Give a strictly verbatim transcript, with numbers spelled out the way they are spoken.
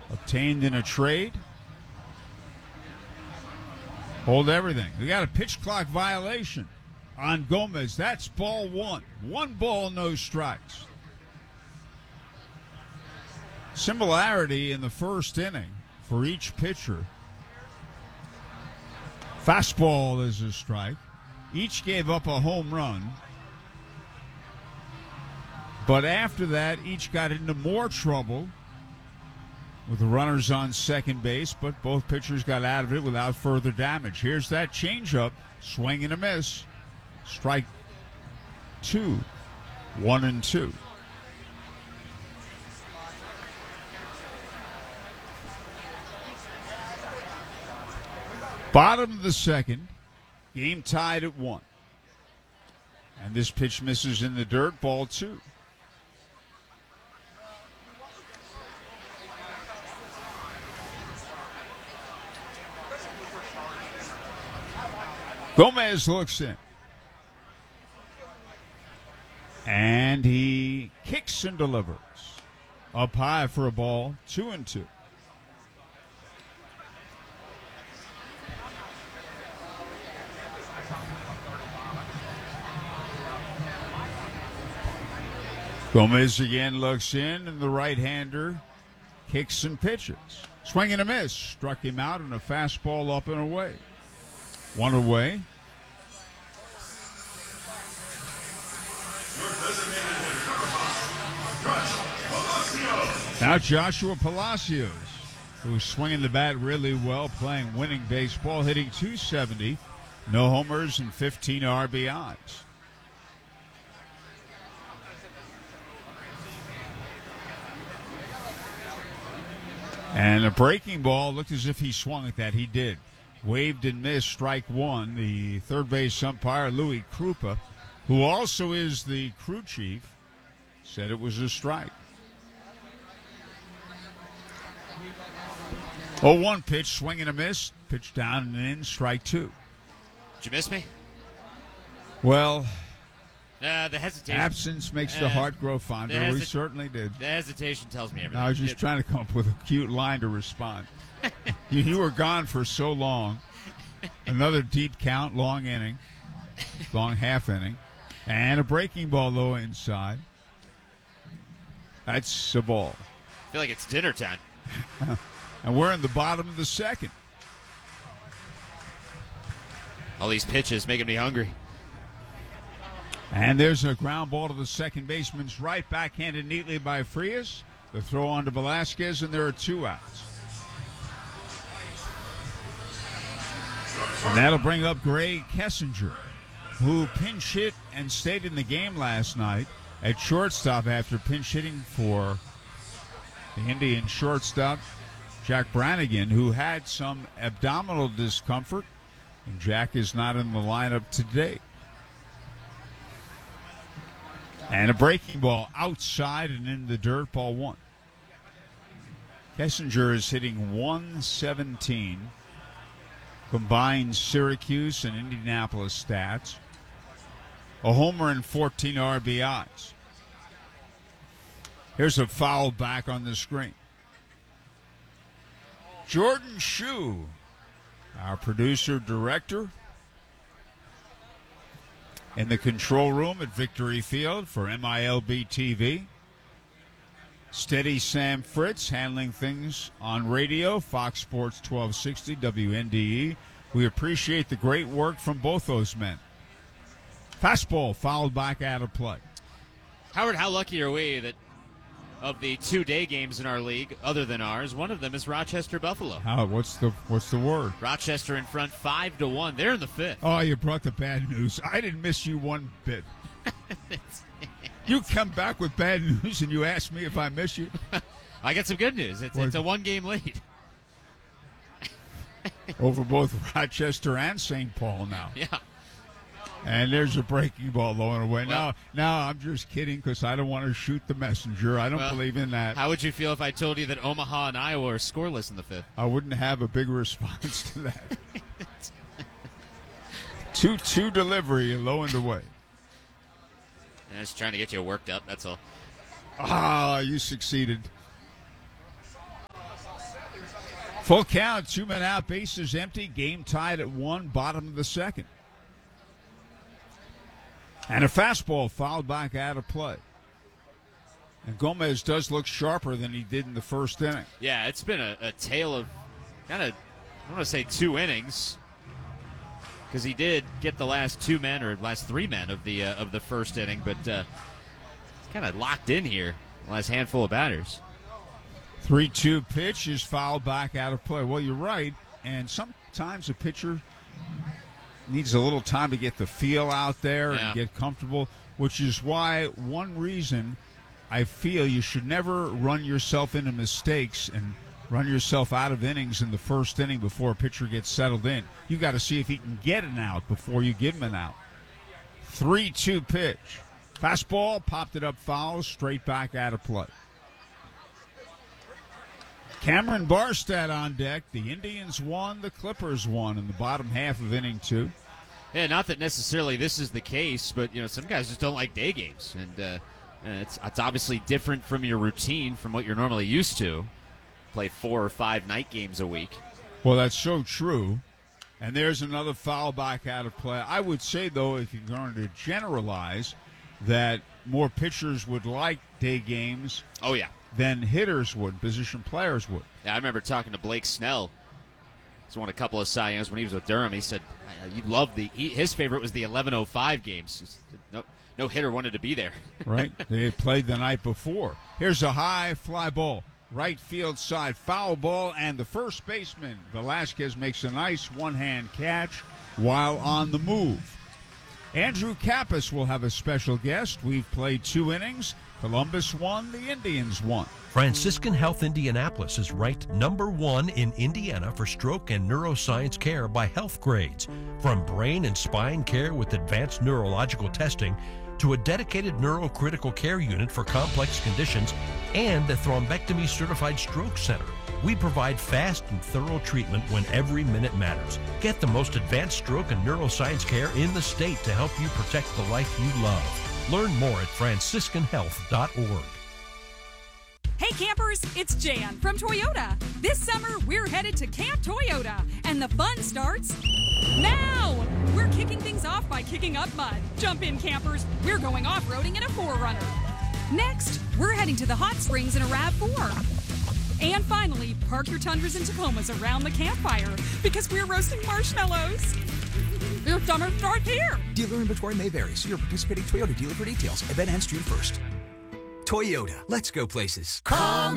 obtained in a trade. Hold everything. We got a pitch clock violation on Gomez. That's ball one. One ball, no strikes. Similarity in the first inning for each pitcher. Fastball is a strike. Each gave up a home run. But after that, each got into more trouble with the runners on second base, but both pitchers got out of it without further damage. Here's that changeup. Swing and a miss. Strike two. One and two. Bottom of the second. Game tied at one. And this pitch misses in the dirt. Ball two. Gomez looks in. And he kicks and delivers. Up high for a ball, two and two. Gomez again looks in, and the right-hander kicks and pitches. Swing and a miss. Struck him out, and a fastball up and away. One away. Now Joshua Palacios, who's swinging the bat really well, playing winning baseball, hitting two seventy, no homers and fifteen R B Is. And a breaking ball, looked as if he swung at that. He did. Waved and missed, strike one. The third base umpire, Louis Krupa, who also is the crew chief, said it was a strike. oh one pitch, swing and a miss. Pitch down and in, strike two. Did you miss me? Well, uh, the hesitation. Absence makes uh, the heart grow fonder. hesi- We certainly did. The hesitation tells me everything. I was just trying to come up with a cute line to respond. you, you were gone for so long. Another deep count, long inning, long half inning, and a breaking ball low inside. That's a ball. I feel like it's dinner time. And we're in the bottom of the second. All these pitches making me hungry. And there's a ground ball to the second baseman's right, backhanded neatly by Frias. The throw on to Velasquez, and there are two outs. And that'll bring up Greg Kessinger, who pinch hit and stayed in the game last night at shortstop after pinch hitting for the Indian shortstop, Jack Brannigan, who had some abdominal discomfort, and Jack is not in the lineup today. And a breaking ball outside and in the dirt, ball one. Kessinger is hitting one seventeen. Combined Syracuse and Indianapolis stats. A homer and fourteen R B Is. Here's a foul back on the screen. Jordan Shue, our producer-director, in the control room at Victory Field for M I L B T V. Steady Sam Fritz handling things on radio, Fox Sports twelve sixty, W N D E. We appreciate the great work from both those men. Fastball fouled back out of play. Howard, how lucky are we that of the two day games in our league, other than ours, one of them is Rochester Buffalo. How? What's the what's the word? Rochester in front, five to one. They're in the fifth. Oh, you brought the bad news. I didn't miss you one bit. You come back with bad news and you ask me if I miss you. I got some good news. It's, it's a one game lead. Over both Rochester and Saint Paul now. Yeah. And there's a breaking ball low and away. Well, now, now I'm just kidding because I don't want to shoot the messenger. I don't well, believe in that. How would you feel if I told you that Omaha and Iowa are scoreless in the fifth? I wouldn't have a big response to that. two two delivery, low and away. I'm just trying to get you worked up, that's all. Ah, you succeeded. Full count, two men out, bases empty, game tied at one, bottom of the second. And a fastball fouled back out of play. And Gomez does look sharper than he did in the first inning. Yeah, it's been a, a tale of kind of, I want to say two innings, because he did get the last two men or last three men of the uh, of the first inning, but uh, it's kind of locked in here, the last handful of batters. three two pitch is fouled back out of play. Well, you're right, and sometimes a pitcher needs a little time to get the feel out there yeah. and get comfortable, which is why one reason I feel you should never run yourself into mistakes and run yourself out of innings in the first inning before a pitcher gets settled in. You've got to see if he can get an out before you give him an out. three two pitch. Fastball, popped it up foul, straight back out of play. Cameron Barstad on deck. The Indians won, the Clippers won in the bottom half of inning two. Yeah, not that necessarily this is the case, but you know some guys just don't like day games, and uh, it's it's obviously different from your routine, from what you're normally used to. Play four or five night games a week. Well, that's so true. And there's another foul back out of play. I would say, though, if you're going to generalize, that more pitchers would like day games. Oh, yeah. Than hitters would, position players would. Yeah, I remember talking to Blake Snell. He's won a couple of Cy Youngs when he was with Durham. He said he loved the he, his favorite was the eleven oh five games. No, no hitter wanted to be there. Right. They had played the night before. Here's a high fly ball. Right field side, foul ball, and the first baseman, Velasquez, makes a nice one-hand catch while on the move. Andrew Kappas will have a special guest. We've played two innings. Columbus won, the Indians won. Franciscan Health Indianapolis is ranked number one in Indiana for stroke and neuroscience care by Health Grades. From brain and spine care with advanced neurological testing to a dedicated neurocritical care unit for complex conditions and a thrombectomy certified stroke center. We provide fast and thorough treatment when every minute matters. Get the most advanced stroke and neuroscience care in the state to help you protect the life you love. Learn more at franciscan health dot org. Hey campers, it's Jan from Toyota. This summer, we're headed to Camp Toyota, and the fun starts now! We're kicking things off by kicking up mud. Jump in, campers. We're going off-roading in a four runner. Next, we're heading to the hot springs in a RAV four. And finally, park your Tundras and Tacomas around the campfire because we're roasting marshmallows. Your summer starts here. Dealer inventory may vary. See your participating Toyota dealer for details. Event ends June first. Toyota. Let's go places. Call me.